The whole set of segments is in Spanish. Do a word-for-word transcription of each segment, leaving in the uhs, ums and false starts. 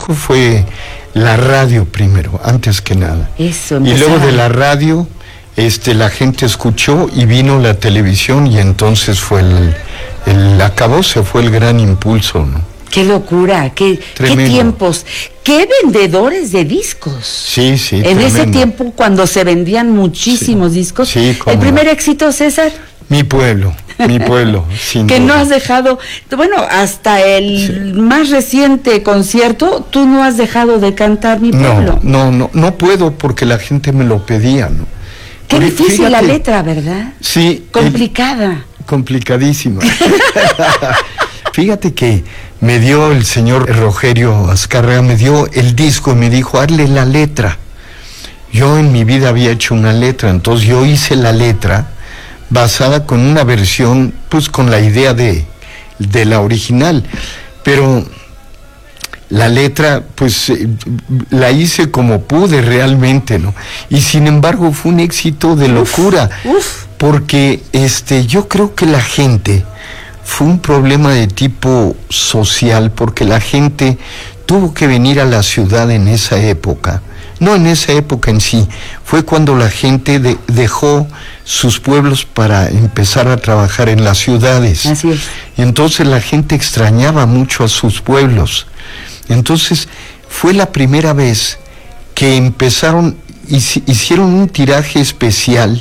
introdujo fue la radio primero, antes que nada. Eso, y luego de la radio, este, la gente escuchó y vino la televisión y entonces fue el, el acabó, se fue el gran impulso, ¿no? Qué locura, qué, qué tiempos, qué vendedores de discos. Sí, sí. En tremendo. Ese tiempo cuando se vendían muchísimos sí, discos. Sí, ¿El primer no? éxito, César? Mi pueblo, mi pueblo, sin Que duda. no has dejado, bueno, hasta el sí. más reciente concierto, tú no has dejado de cantar Mi pueblo. No, no, no, no puedo porque la gente me lo pedía, ¿no? Qué Porque, difícil fíjate, la letra, ¿verdad? Sí. Complicada. El, complicadísima. Fíjate que me dio el señor Rogerio Azcárraga, me dio el disco y me dijo, hazle la letra. Yo en mi vida había hecho una letra, entonces yo hice la letra basada con una versión, pues con la idea de, de la original. Pero la letra, pues eh, la hice como pude realmente, ¿no? Y sin embargo fue un éxito de locura, uf, uf. porque este, yo creo que la gente... Fue un problema de tipo social porque la gente tuvo que venir a la ciudad en esa época. No en esa época en sí, fue cuando la gente de, dejó sus pueblos para empezar a trabajar en las ciudades. Así es. Y entonces la gente extrañaba mucho a sus pueblos. Entonces fue la primera vez que empezaron, hicieron un tiraje especial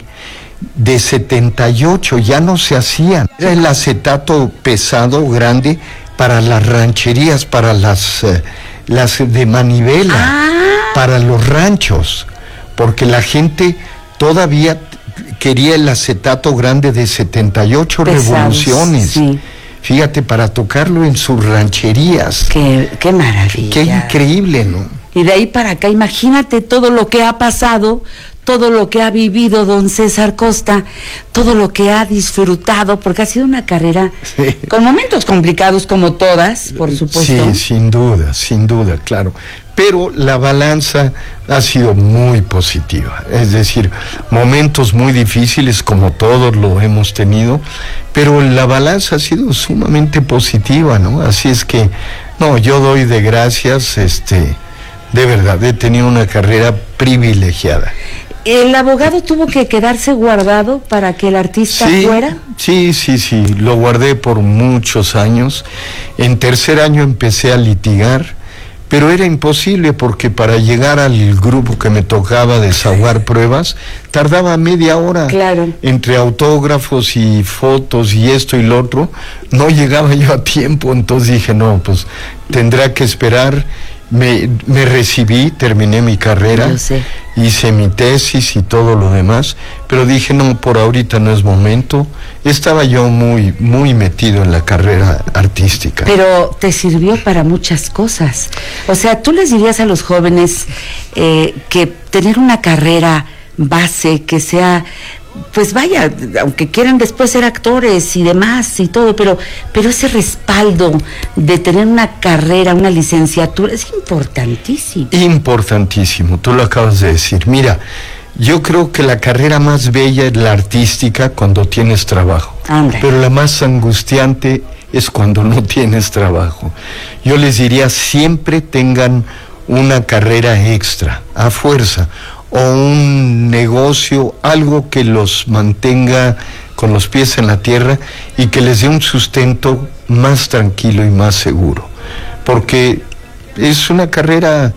de setenta y ocho, ya no se hacían. Era el acetato pesado, grande, para las rancherías, para las, eh, las de manivela, ah. para los ranchos, porque la gente todavía quería el acetato grande de setenta y ocho Pesados, revoluciones. Sí. Fíjate, para tocarlo en sus rancherías. Qué, qué maravilla. Qué increíble, ¿no? Y de ahí para acá, imagínate todo lo que ha pasado, todo lo que ha vivido don César Costa, todo lo que ha disfrutado, porque ha sido una carrera sí. con momentos complicados como todas, por supuesto. Sí, sin duda, sin duda, claro. Pero la balanza ha sido muy positiva, es decir, momentos muy difíciles como todos lo hemos tenido, pero la balanza ha sido sumamente positiva, ¿no? Así es que, no, yo doy de gracias, este, de verdad, he tenido una carrera privilegiada. ¿El abogado tuvo que quedarse guardado para que el artista sí, fuera? Sí, sí, sí, lo guardé por muchos años. En tercer año empecé a litigar, pero era imposible porque para llegar al grupo que me tocaba desahogar pruebas, tardaba media hora. Claro. Entre autógrafos y fotos y esto y lo otro, no llegaba yo a tiempo, entonces dije, no, pues tendrá que esperar. Me, me recibí, terminé mi carrera, hice mi tesis y todo lo demás, pero dije, no, por ahorita no es momento. Estaba yo muy, muy metido en la carrera artística. Pero te sirvió para muchas cosas. O sea, tú les dirías a los jóvenes eh, que tener una carrera base, que sea... pues vaya, aunque quieran después ser actores y demás y todo, pero pero ese respaldo de tener una carrera, una licenciatura, es importantísimo. Importantísimo, tú lo acabas de decir. Mira, yo creo que la carrera más bella es la artística cuando tienes trabajo, André. pero la más angustiante es cuando no tienes trabajo. Yo les diría, siempre tengan una carrera extra, a fuerza, o un negocio, algo que los mantenga con los pies en la tierra y que les dé un sustento más tranquilo y más seguro, porque es una carrera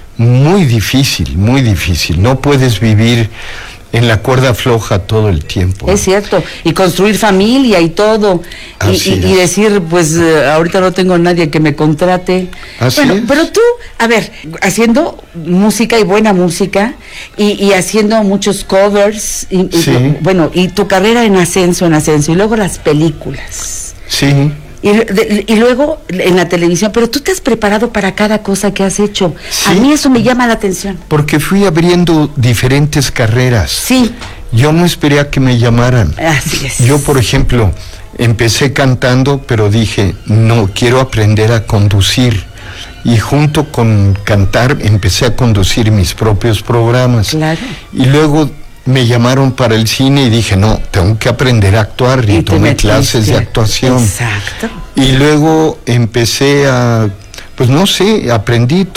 muy difícil, muy difícil, no puedes vivir en la cuerda floja todo el tiempo. Es cierto, y construir familia y todo, y, y, y decir, pues eh, ahorita no tengo nadie que me contrate. Así bueno, es. Pero tú, a ver, haciendo música y buena música, y, y haciendo muchos covers, y, sí. y, bueno, y tu carrera en ascenso, en ascenso, y luego las películas. Sí. Y, de, y luego en la televisión, pero tú te has preparado para cada cosa que has hecho. Sí, a mí eso me llama la atención. Porque fui abriendo diferentes carreras. Sí. Yo no esperé a que me llamaran. Así es. Yo, por ejemplo, empecé cantando, pero dije, no, quiero aprender a conducir. Y junto con cantar, empecé a conducir mis propios programas. Claro. Y luego me llamaron para el cine y dije, no, tengo que aprender a actuar, y, y tomé clases de actuación. Exacto. Y luego empecé a, pues no sé, aprendí